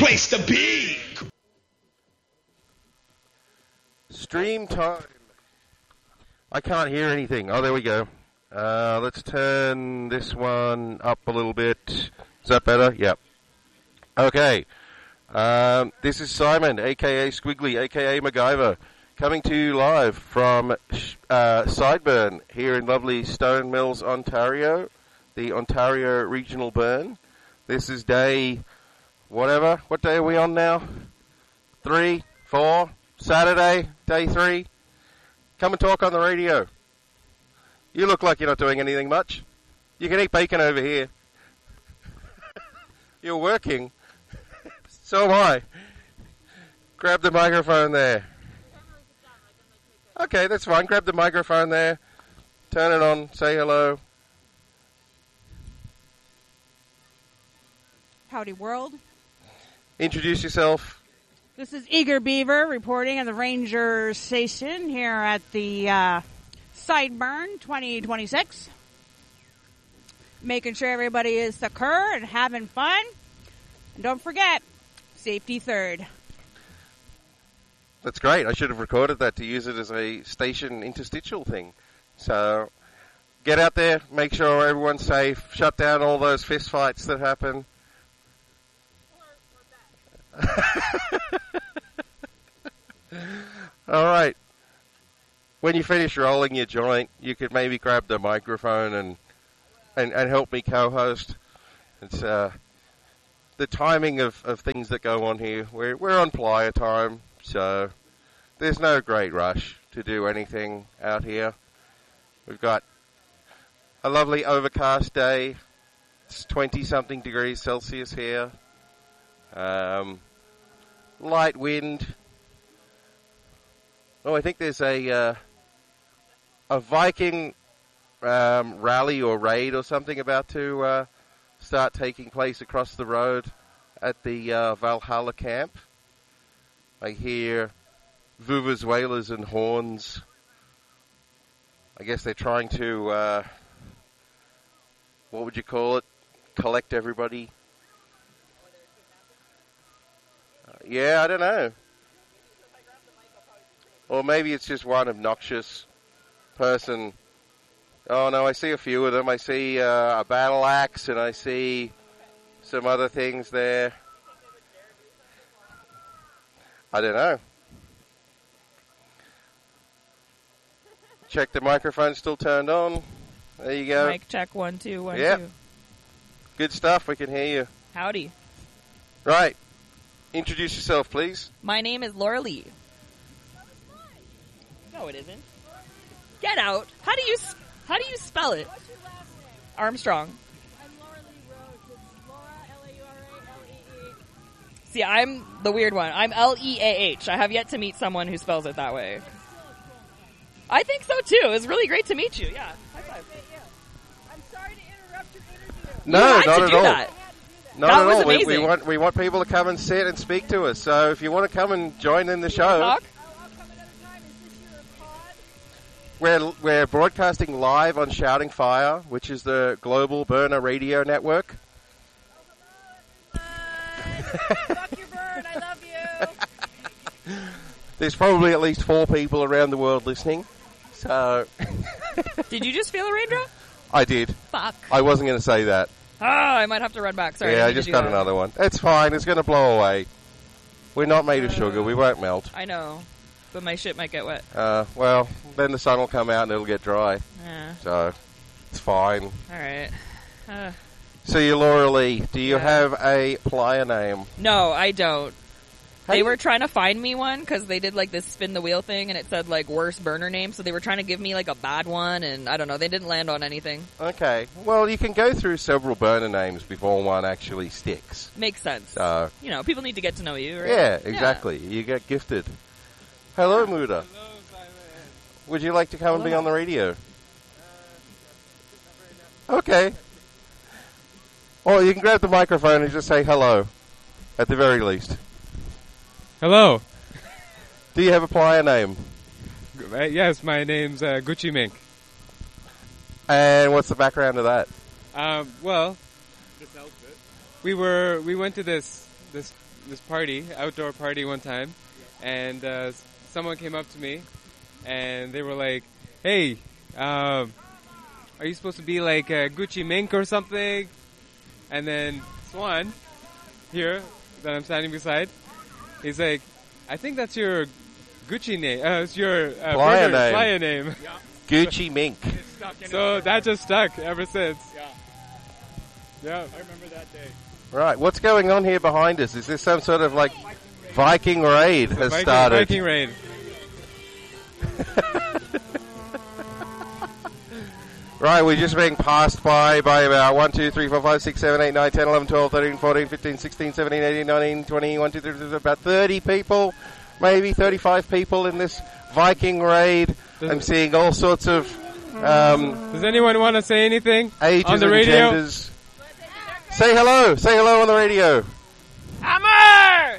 place to be. Stream time. I can't hear anything. Oh, there we go. Let's turn this one up a little bit. Is that better? Yep. Okay. This is Simon, a.k.a. Squiggly, a.k.a. MacGyver, coming to you live from Sideburn here in lovely Stone Mills, Ontario, the Ontario Regional Burn. This is day, whatever. What day are we on now? 3, 4, Saturday, day 3. Come and talk on the radio. You look like you're not doing anything much. You can eat bacon over here. You're working. So am I. Grab the microphone there. Okay, that's fine. Grab the microphone there. Turn it on. Say hello. Howdy, world. Introduce yourself. This is Eager Beaver reporting at the Ranger Station here at the Sideburn 2026. Making sure everybody is secure and having fun. And don't forget, safety third. That's great. I should have recorded that to use it as a station interstitial thing. So get out there, make sure everyone's safe, shut down all those fist fights that happen. All right. When you finish rolling your joint, you could maybe grab the microphone and help me co-host. It's the timing of things that go on here. We're on plier time, so there's no great rush to do anything out here. We've got a lovely overcast day. It's 20-something degrees Celsius here. Light wind. Oh, I think there's a Viking rally or raid or something about to start taking place across the road at the Valhalla camp. I hear vuvuzelas and horns. I guess they're trying to, what would you call it? Collect everybody. Yeah, I don't know. Or maybe it's just one obnoxious person. Oh, no, I see a few of them. I see a battle axe, and I see some other things there. I don't know. Check the microphone still turned on. There you go. Mic check, 1, 2, 1, yep. 2. Good stuff. We can hear you. Howdy. Right. Introduce yourself, please. My name is Laura Lee. No, it isn't. Get out. How do you spell it? What's your last name? Armstrong. I'm Laura Lee Rhodes. It's Laura, L-A-U-R-A-L-E-E. See, I'm the weird one. I'm L-E-A-H. I have yet to meet someone who spells it that way. I think so, too. It was really great to meet you. Yeah. High five. I'm sorry to interrupt your interview. No, not at all. Not That at was all. amazing. We want people to come and sit and speak to us. So if you want to come and join in the show, I'll come another time. Is this your pod? we're broadcasting live on Shouting Fire, which is the global burner radio network. Fuck your bird. I love you. There's probably at least 4 people around the world listening. So Did you just feel a raindrop? I did. Fuck. I wasn't going to say that. Ah, I might have to run back. Sorry. Yeah, I didn't just do got that. another one. It's fine. It's going to blow away. We're not made of sugar. We won't melt. I know, but my shit might get wet. Well, then the sun will come out and it'll get dry. Yeah. So it's fine. All right. So you're Laura Lee. Do you have a plier name? No, I don't. Hey. They were trying to find me one because they did like this spin the wheel thing and it said like worst burner name. So they were trying to give me like a bad one and I don't know. They didn't land on anything. Okay. Well, you can go through several burner names before one actually sticks. Makes sense. So, you know, people need to get to know you, right? yeah, exactly. You get gifted. Hello, Muda. Hello, Simon. Would you like to come and be on the radio? Okay. Well, you can grab the microphone and just say hello, at the very least. Hello. Do you have a plier name? Yes, my name's Gucci Mink. And what's the background of that? Well, this outfit. We went to this this outdoor party one time, and someone came up to me, and they were like, "Hey, are you supposed to be like Gucci Mink or something?" And then Swan, here, that I'm standing beside, he's like, "I think that's your Gucci name. It's your flyer name." Yeah. Gucci Mink. It's stuck in So his that just stuck ever since. Yeah. Yeah. I remember that day. Right, what's going on here behind us? Is this some sort of like Viking raid has started? Viking raid. Right, we're just being passed by about 1, 2, 3, 4, 5, 6, 7, 8, 9, 10, 11, 12, 13, 14, 15, 16, 17, 18, 19, 20, 1, 2, 3, 4, about 30 people, maybe 35 people in this Viking raid. I'm seeing all sorts of Does anyone want to say anything ages on the and radio? genders. Say hello on the radio. Hammer!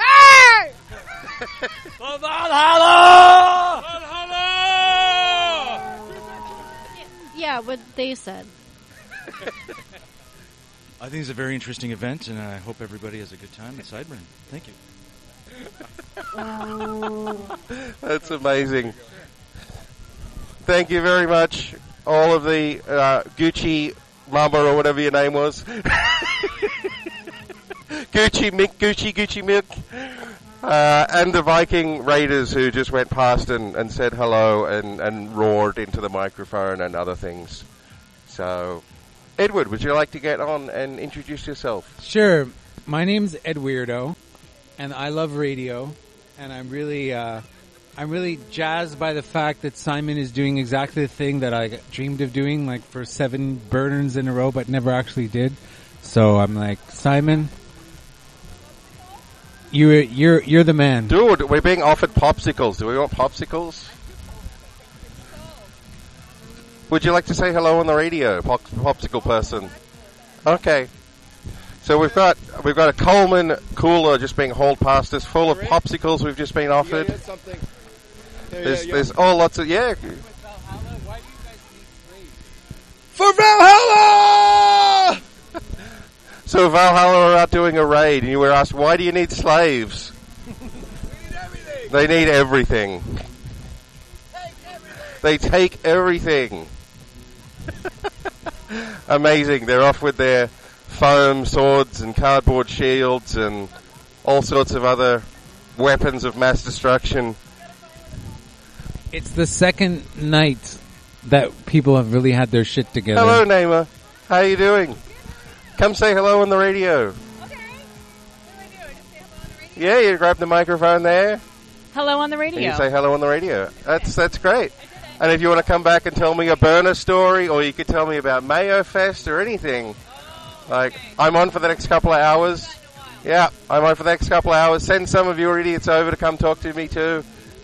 Yeah, what they said. I think it's a very interesting event, and I hope everybody has a good time at Sideburn. Thank you. That's amazing. Thank you very much, all of the Gucci Mama or whatever your name was. Gucci Milk. And the Viking Raiders who just went past and said hello and roared into the microphone and other things. So, Edward, would you like to get on and introduce yourself? Sure. My name's Ed Weirdo, and I love radio, and I'm really jazzed by the fact that Simon is doing exactly the thing that I dreamed of doing, like for 7 burners in a row, but never actually did. So I'm like, Simon, you're the man. Dude, we're being offered popsicles. Do we want popsicles? Would you like to say hello on the radio, popsicle person? Okay. So we've got a Coleman cooler just being hauled past us, full of popsicles we've just been offered. There's all lots of For Valhalla! So Valhalla are out doing a raid, and you were asked, why do you need slaves? They need everything. They take everything. Amazing. They're off with their foam swords and cardboard shields and all sorts of other weapons of mass destruction. It's the second night that people have really had their shit together. Hello, Naima. How you doing? Come say hello on the radio. Okay. What do I do? I just say hello on the radio? Yeah, you grab the microphone there. Hello on the And you radio. say hello on the radio. That's great. And if you want to come back and tell me a burner story, or you could tell me about Mayo Fest or anything, I'm on for the next couple of hours. Yeah, I'm on for the next couple of hours. Send some of your idiots over to come talk to me too.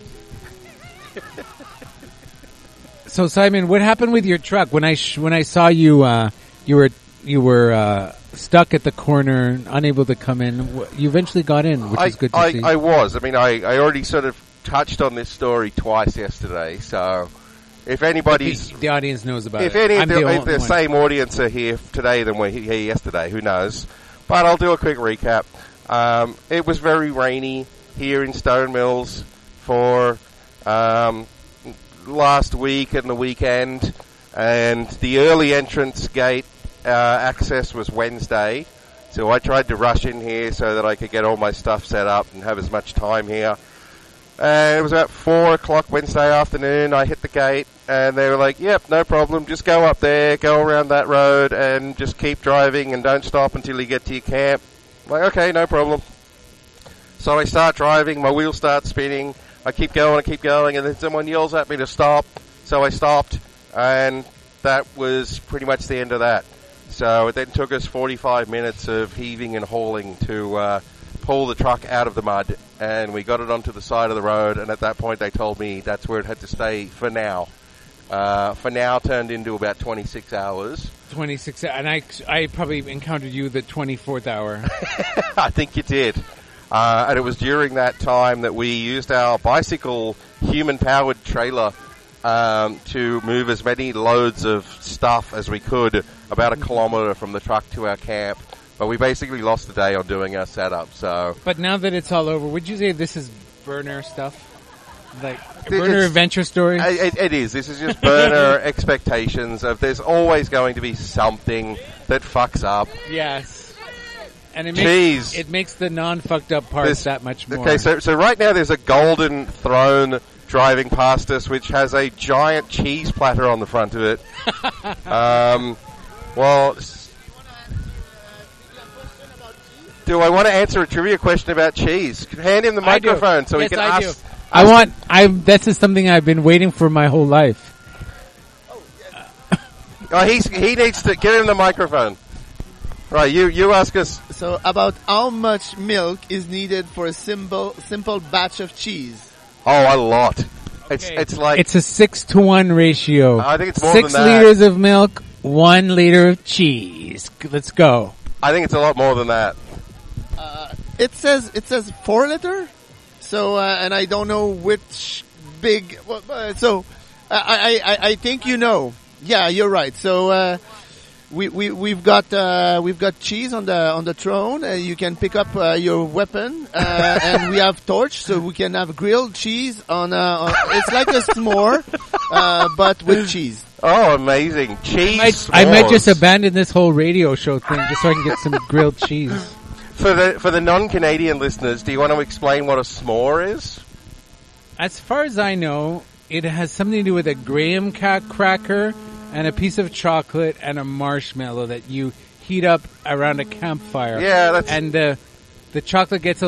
So Simon, what happened with your truck when I saw you? You were stuck at the corner, unable to come in. You eventually got in, which is good to see. I was. I mean, I already sort of touched on this story twice yesterday. So, if anybody's the audience knows about if it, any I'm if the same audience are here today than were here yesterday, who knows? But I'll do a quick recap. It was very rainy here in Stone Mills for last week and the weekend, and the early entrance gate access was Wednesday, so I tried to rush in here so that I could get all my stuff set up and have as much time here. And it was about 4 o'clock Wednesday afternoon. I hit the gate, and they were like, yep, no problem, just go up there, go around that road, and just keep driving and don't stop until you get to your camp. I'm like, okay, no problem. So I start driving, my wheels start spinning, I keep going, and then someone yells at me to stop, so I stopped, and that was pretty much the end of that. So it then took us 45 minutes of heaving and hauling to pull the truck out of the mud, and we got it onto the side of the road, and at that point they told me that's where it had to stay for now. For now turned into about 26 hours. 26, and I probably encountered you the 24th hour. I think you did. And it was during that time that we used our bicycle human-powered trailer to move as many loads of stuff as we could about a kilometre from the truck to our camp But we basically lost the day on doing our setup, so... But now that it's all over, would you say this is burner stuff? Like, It's- burner adventure stories? It is. This is just burner expectations of there's always going to be something that fucks up. Yes. And Cheese. it makes the non-fucked up parts that much more. Okay, so right now there's a golden throne driving past us, which has a giant cheese platter on the front of it. Well, do I want to answer a trivia question about cheese? Hand him the I do. microphone so he Yes, can I ask. do. This is something I've been waiting for my whole life. Oh, he needs to give him the microphone. Right, you ask us. So about how much milk is needed for a simple batch of cheese? Oh, a lot. It's like It's a 6-to-1 ratio. I think it's more 6 than that. liters of milk, 1 liter of cheese. Let's go. I think it's a lot more than that. It says 4 liter. So and I don't know which big. So I think you know. Yeah, you're right. So we've got cheese on the throne. You can pick up your weapon, and we have torch, so we can have grilled cheese on. It's like a s'more, but with cheese. Oh, amazing! Cheese. I might just s'mores. abandon this whole radio show thing just so I can get some grilled cheese. For the non-Canadian listeners, do you want to explain what a s'more is? As far as I know, it has something to do with a graham cracker and a piece of chocolate and a marshmallow that you heat up around a campfire. Yeah, that's and the chocolate gets a